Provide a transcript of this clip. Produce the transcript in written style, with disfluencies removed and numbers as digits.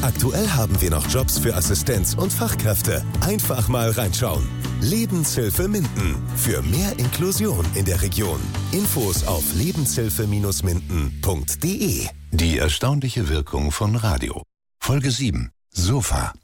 Aktuell haben wir noch Jobs für Assistenz und Fachkräfte. Einfach mal reinschauen. Lebenshilfe Minden. Für mehr Inklusion in der Region. Infos auf lebenshilfe-minden.de. Die erstaunliche Wirkung von Radio. Folge 7. Sofa.